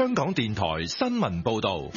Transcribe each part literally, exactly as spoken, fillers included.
香港電台新聞報道。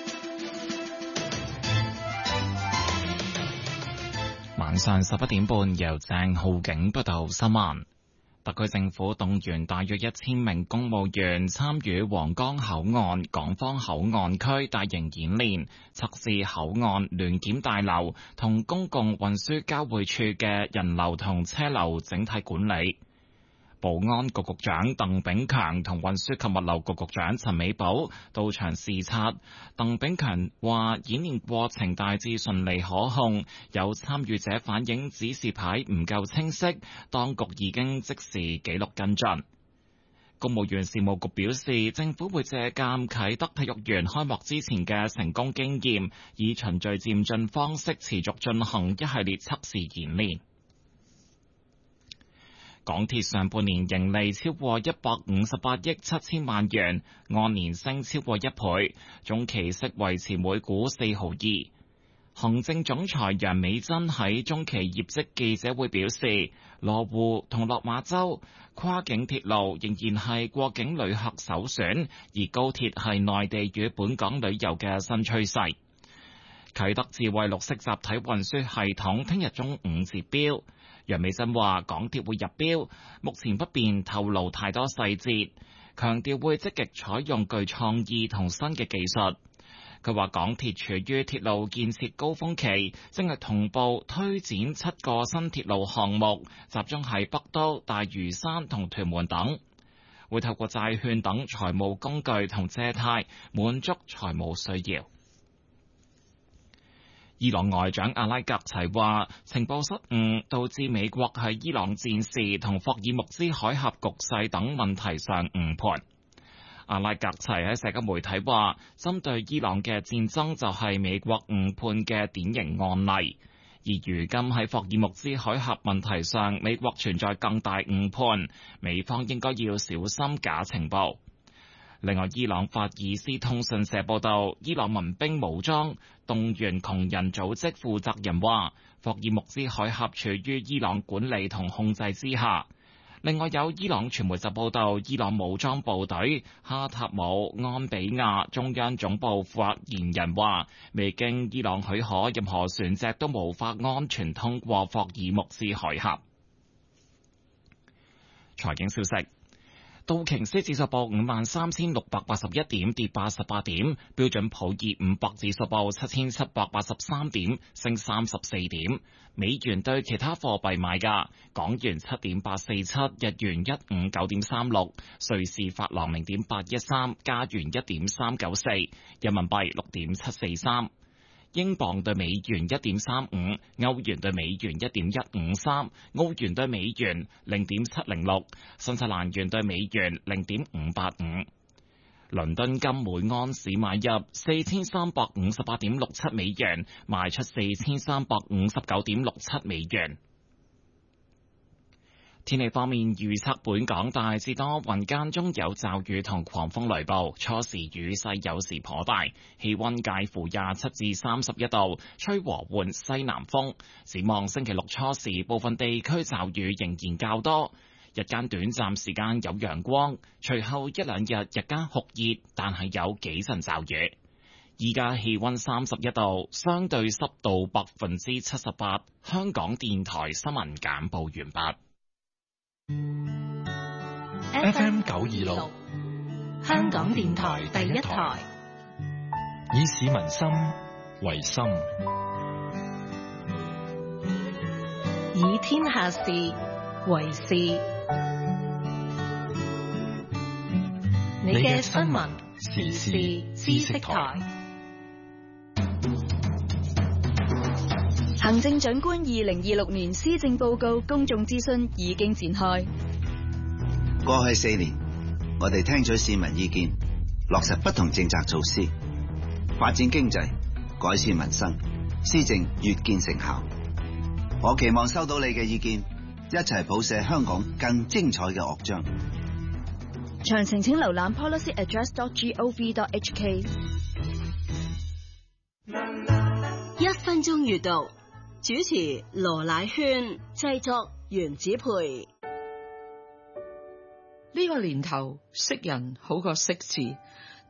晚上十一點半，由鄭浩景報道新聞。特區政府動員大約一千名公務員參與皇崗口岸港方口岸區大型演練，測試口岸聯檢大樓同公共運輸交匯處嘅人流同車流整體管理。保安局局長鄧炳強同運輸及物流局局長陳美寶到場視察。鄧炳強話演練過程大致順利可控，有參與者反映指示牌唔夠清晰，當局已經即時記錄跟進。公務員事務局表示，政府會借鑑啟德體育園開幕之前嘅成功經驗，以循序漸進方式持續進行一系列測試演練。港鐵上半年盈利超過一百五十八億七千萬元，按年升超過一倍，中期息維持每股四毫二。行政總裁楊美珍喺中期業績記者會表示，羅湖同落馬洲跨境鐵路仍然係過境旅客首選，而高鐵係內地與本港旅遊嘅新趨勢。啟德智慧綠色集體運輸系統聽日中午截標。楊美珍話港鐵會入標，目前不便透露太多細節，強調會積極採用具創意同新嘅技術。佢話港鐵處於鐵路建設高峰期，正係同步推展七個新鐵路項目，集中喺北都、大嶼山同屯門等，會透過債券等財務工具同借貸滿足財務需要。伊朗外長阿拉格齊話，情報失誤導致美國喺伊朗戰事同霍爾木茲海峽局勢等問題上誤判。阿拉格齊喺社交媒體話，針對伊朗嘅戰爭就係美國誤判嘅典型案例，而如今喺霍爾木茲海峽問題上，美國存在更大誤判，美方應該要小心假情報。另外，伊朗法爾斯通訊社報道，伊朗民兵武裝動員窮人組織負責人話，霍爾木茲海峽處於伊朗管理同控制之下。另外有伊朗傳媒就報道，伊朗武裝部隊哈塔姆安比亞中央總部發言人話，未經伊朗許可，任何船隻都無法安全通過霍爾木茲海峽。財經消息。道瓊斯指數報五萬三千六百八十一點，跌八十八點；標準普爾五百指數報七千七百八十三點，升三十四點。美元對其他貨幣賣價：港元七點八四七，日元一五九點三六，瑞士法郎零點八一三，加元一點三九四，人民幣六點七四三。英鎊對美元一點三五，歐元對美元一點一五三，澳元對美元零點七零六，新西蘭元對美元零點五八五。倫敦金每安士買入四千三百五十八點六七美元，賣出四千三百五十九點六七美元。天氣方面，預測本港大致多雲，間中有驟雨同狂風雷暴，初時雨勢有時頗大，氣溫介乎廿七至三十一度，吹和緩西南風。展望星期六初時，部分地區驟雨仍然較多，日間短暫時間有陽光，隨後一兩日日間酷熱，但係有幾陣驟雨。依家氣溫三十一度，相對濕度百分之七十八。香港電台新聞簡報完畢。 F M 九二六， 香港電台第一台， 以市民心為心， 以天下事為事。你嘅新聞時事知識台。 行政長官二零二六年施政報告公眾諮詢已經展開。 過去四年，我哋聽取市民意見，落實不同政策措施，發展經濟，改善民生，施政越見成效。我期望收到你嘅意見，一齊譜寫香港更精彩嘅樂章。 詳情請瀏覽 policy address dot gov dot h k。 一分鐘閱讀，主持羅乃萱，製作袁子培。 呢個年頭識人好過識字，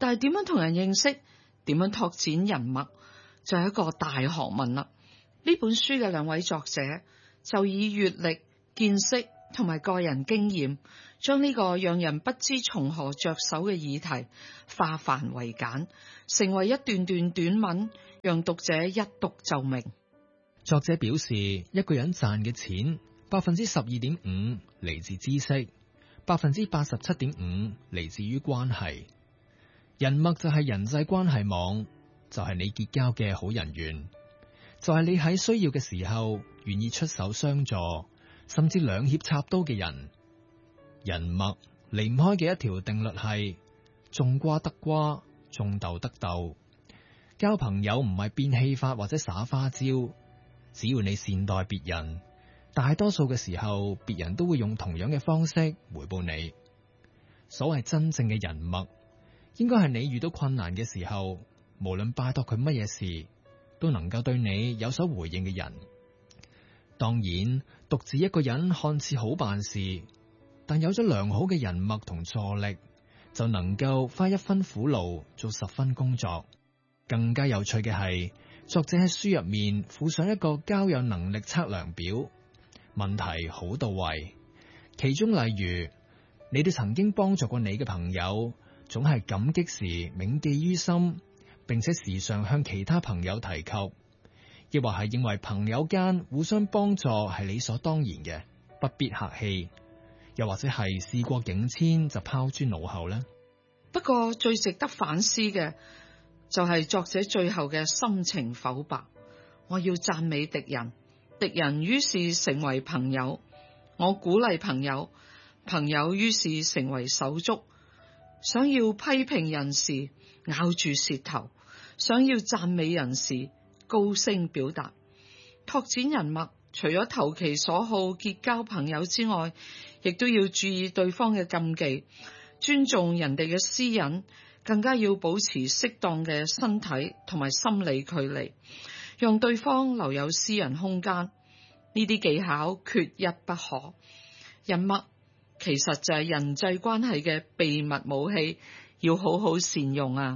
但係點樣同人認識，點樣拓展人脈，就係一個大學問啦。呢本書嘅兩位作者就以閱歷、見識同埋個人經驗，將呢個讓人不知從何着手嘅議題化繁為簡，成為一段段短文，讓讀者一讀就明。 作者表示，一個人賺嘅錢，百分之十二點五嚟自知識，百分之八十七點五嚟自於關係。人脈就係人際關係網，就係你結交嘅好人緣，就係你喺需要嘅時候願意出手相助，甚至兩肋插刀嘅人。人脈離唔開嘅一條定律係種瓜得瓜，種豆得豆。交朋友唔係變戲法或者耍花招，只要你善待別人，大多數嘅時候別人都會用同樣嘅方式回報你。所謂真正嘅人脈，應該係你遇到困難嘅時候，無論拜託佢乜嘢事，都能夠對你有所回應嘅人。當然，獨自一個人看似好辦事，但有咗良好嘅人脈同助力，就能夠花一分苦勞做十分工作。更加有趣嘅係，作者喺書入面附上一個交友能力測量表，問題好到位。其中例如，你哋曾經幫助過你嘅朋友，總係感激時銘記於心，並且時常向其他朋友提及，亦或係認為朋友間互相幫助係理所當然嘅，不必客氣，又或者係事過境遷就拋諸腦後呢？ 不過最值得反思嘅就係作者最後嘅深情剖白。我要讚美敵人，敵人於是成為朋友；我鼓勵朋友，朋友於是成為手足。想要批評人時，咬住舌頭；想要讚美人時，高聲表達。拓展人脈，除咗投其所好結交朋友之外，亦都要注意對方嘅禁忌，尊重人哋嘅私隱，更加要保持適當嘅身體同埋心理距離，讓對方留有私人空間。呢啲技巧缺一不可。人脈其實就係人際關係嘅秘密武器，要好好善用啊！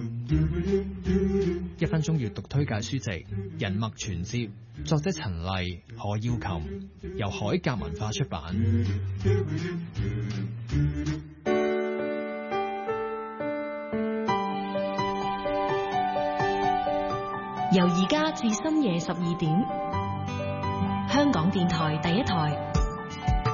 一分鐘閱讀推介書籍《人脈存摺》，作者陳麗、何耀琴，由海格文化出版。 由而家至深夜十二點，香港電台第一台。